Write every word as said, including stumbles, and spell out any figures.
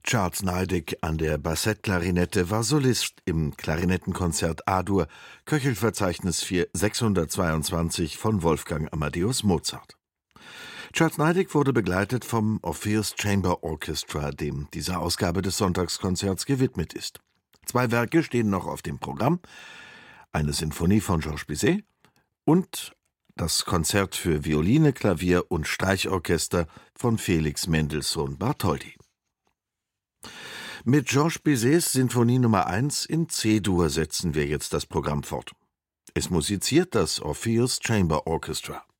Charles Neidig an der Bassettklarinette war Solist im Klarinettenkonzert A-Dur, Köchelverzeichnis für sechshundertzweiundzwanzig von Wolfgang Amadeus Mozart. Charles Neidig wurde begleitet vom Orpheus Chamber Orchestra, dem diese Ausgabe des Sonntagskonzerts gewidmet ist. Zwei Werke stehen noch auf dem Programm: eine Sinfonie von Georges Bizet und das Konzert für Violine, Klavier und Streichorchester von Felix Mendelssohn Bartholdy. Mit Georges Bizets Sinfonie Nummer eins in C-Dur setzen wir jetzt das Programm fort. Es musiziert das Orpheus Chamber Orchestra.